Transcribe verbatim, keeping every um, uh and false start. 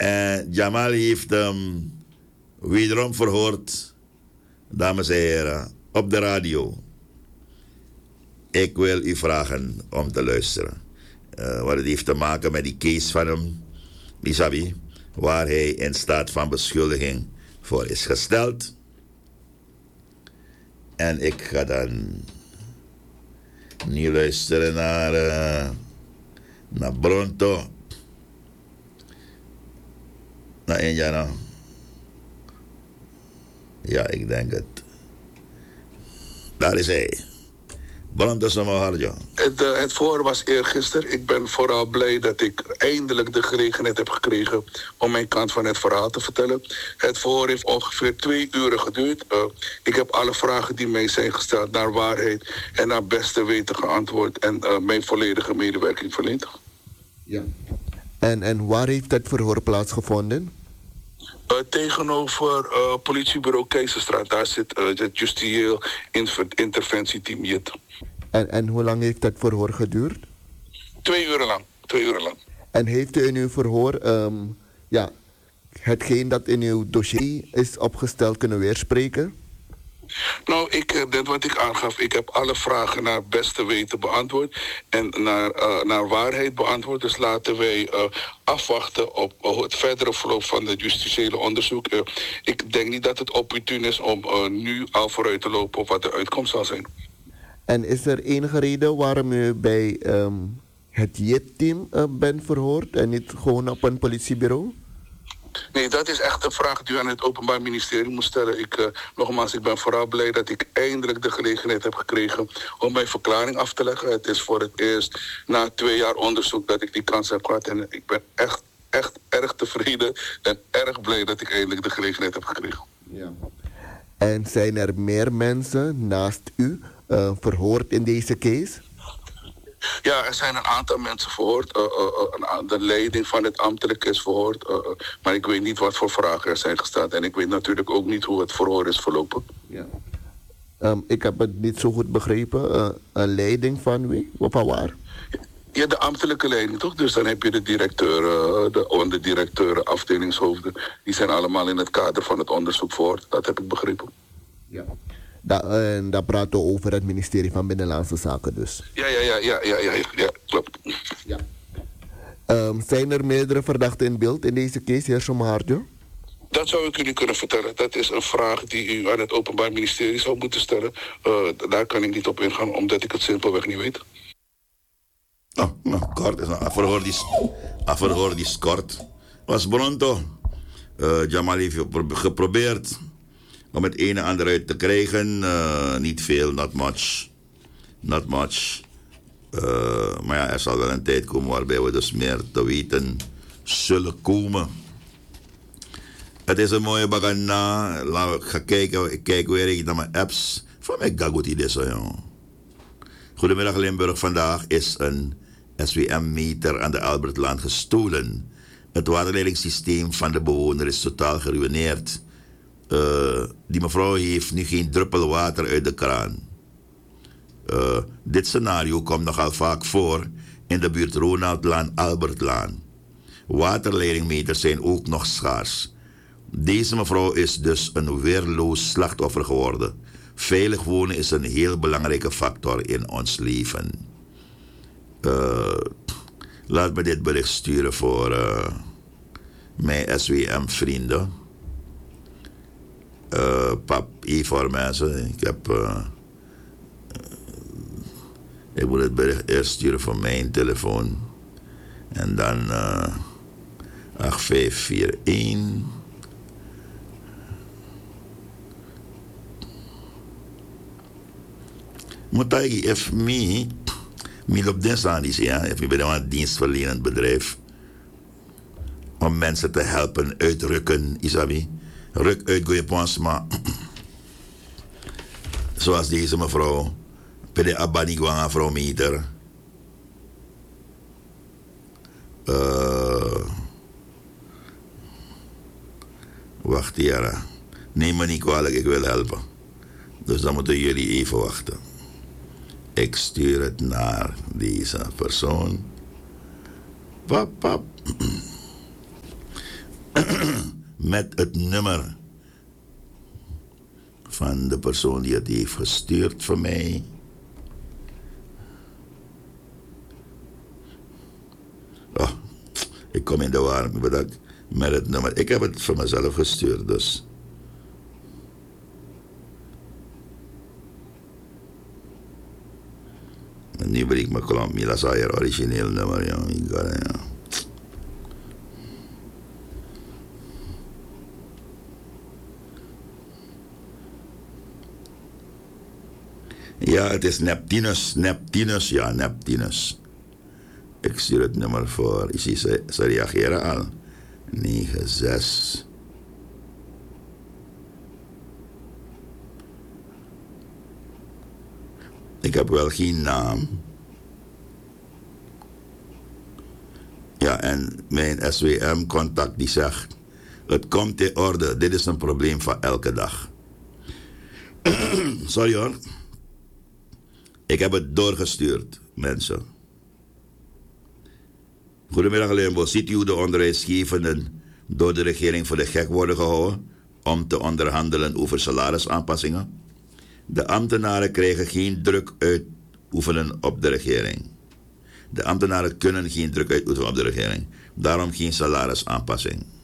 En Jamal heeft hem wederom verhoord, dames en heren, op de radio. Ik wil u vragen om te luisteren. Uh, wat het heeft te maken met die case van hem, Isabi, waar hij in staat van beschuldiging voor is gesteld. En ik ga dan nu luisteren naar, uh, naar Bronto. Naar Indiana. Ja, ik denk het. Daar is hij. Bronto Samaharjo. Het, uh, het voor was eergisteren. Ik ben vooral blij dat ik eindelijk de gelegenheid heb gekregen om mijn kant van het verhaal te vertellen. Het voor heeft ongeveer twee uren geduurd. Uh, ik heb alle vragen die mij zijn gesteld naar waarheid en naar beste weten geantwoord en uh, mijn volledige medewerking verleend. Ja. En, en waar heeft het verhoor plaatsgevonden? Uh, tegenover uh, politiebureau Keizerstraat. Daar zit uh, het justitieel interventieteam J I T. En, en hoe lang heeft dat verhoor geduurd? Twee uren lang. Twee uren lang. En heeft u in uw verhoor um, ja, hetgeen dat in uw dossier is opgesteld kunnen weerspreken? Nou, ik, net wat ik aangaf, ik heb alle vragen naar beste weten beantwoord en naar, uh, naar waarheid beantwoord. Dus laten wij uh, afwachten op uh, het verdere verloop van het justitiële onderzoek. Uh, ik denk niet dat het opportun is om uh, nu al vooruit te lopen op wat de uitkomst zal zijn. En is er enige reden waarom u bij um, het J I T-team uh, bent verhoord en niet gewoon op een politiebureau? Nee, dat is echt een vraag die u aan het Openbaar Ministerie moet stellen. Ik, uh, nogmaals, ik ben vooral blij dat ik eindelijk de gelegenheid heb gekregen om mijn verklaring af te leggen. Het is voor het eerst na twee jaar onderzoek dat ik die kans heb gehad. En ik ben echt, echt erg tevreden en erg blij dat ik eindelijk de gelegenheid heb gekregen. Ja. En zijn er meer mensen naast u uh, verhoord in deze case? Ja, er zijn een aantal mensen verhoord. Uh, uh, uh, de leiding van het ambtelijk is verhoord. Uh, uh, maar ik weet niet wat voor vragen er zijn gesteld. En ik weet natuurlijk ook niet hoe het verhoor is verlopen. Ja. Um, ik heb het niet zo goed begrepen. Uh, een leiding van wie? Van waar? Ja, de ambtelijke leiding, toch? Dus dan heb je de directeuren, de onderdirecteuren, afdelingshoofden. Die zijn allemaal in het kader van het onderzoek verhoord. Dat heb ik begrepen. Ja. Da, en daar praten we over het ministerie van Binnenlandse Zaken dus. Ja, ja, ja, ja, ja, ja, ja, klopt. Ja. Um, zijn er meerdere verdachten in beeld in deze case, heer Somaharjo? Dat zou ik jullie kunnen vertellen. Dat is een vraag die u aan het Openbaar Ministerie zou moeten stellen. Uh, daar kan ik niet op ingaan, omdat ik het simpelweg niet weet. Oh, nou, kort is een verhoor die, een verhoor die is kort. Was Bronto. Uh, Jamal heeft geprobeerd om het een en ander uit te krijgen. Uh, niet veel, not much. Not much. Uh, maar ja, er zal wel een tijd komen waarbij we dus meer te weten zullen komen. Het is een mooie bagana. Laten we gaan kijken. Ik kijk weer naar mijn apps. Van mij ga goed idee zo, joh. Goedemiddag Limburg. Vandaag is een S W M-meter aan de Albertlaan gestolen. Het waterleidingssysteem van de bewoner is totaal geruïneerd. Uh, die mevrouw heeft nu geen druppel water uit de kraan. Uh, dit scenario komt nogal vaak voor in de buurt Ronaldlaan, Albertlaan. Waterleidingmeters zijn ook nog schaars. Deze mevrouw is dus een weerloos slachtoffer geworden. Veilig wonen is een heel belangrijke factor in ons leven. Uh, laat me dit bericht sturen voor uh, mijn S W M-vrienden. Uh, pap, E voor mensen. Ik heb... Uh, ik moet het bericht eerst sturen voor mijn telefoon. En dan... Uh, acht vijf vier een... Moet ik even mee... Mee op dienst aan is, ja. Even bij een dienstverlenend bedrijf. Om mensen te helpen uitrukken, Isabi. Ruk uit goeie pons, maar... Zoals deze mevrouw. Pede abani gwanga vrouw meter. Uh, wacht, Jara. Neem me niet kwalijk, ik wil helpen. Dus dan moeten jullie even wachten. Ik stuur het naar deze persoon. Pap, pap. met het nummer van de persoon die het heeft gestuurd voor mij. Oh, ik kom in de war met het nummer. Ik heb het voor mezelf gestuurd, dus. En nu ben ik mijn klomp, dat is je origineel nummer, ja. ja. Ja, het is Neptunus, Neptunus, ja, Neptunus. Ik stuur het nummer voor. Je ziet, ze, ze reageren al. negen zes. Ik heb wel geen naam. Ja, en mijn S W M-contact die zegt... Het komt in orde, dit is een probleem van elke dag. Sorry hoor. Ik heb het doorgestuurd, mensen. Goedemiddag Limbo. Ziet u hoe de onderwijsgevenden door de regering voor de gek worden gehouden om te onderhandelen over salarisaanpassingen? De ambtenaren krijgen geen druk uitoefenen op de regering. De ambtenaren kunnen geen druk uitoefenen op de regering. Daarom geen salarisaanpassing.